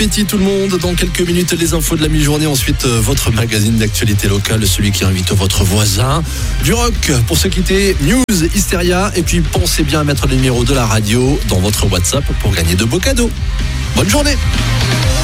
Appétit tout le monde, dans quelques minutes les infos de la mi-journée, ensuite votre magazine d'actualité locale, celui qui invite votre voisin, du rock pour se quitter, News, Hysteria, et puis pensez bien à mettre le numéro de la radio dans votre WhatsApp pour gagner de beaux cadeaux. Bonne journée.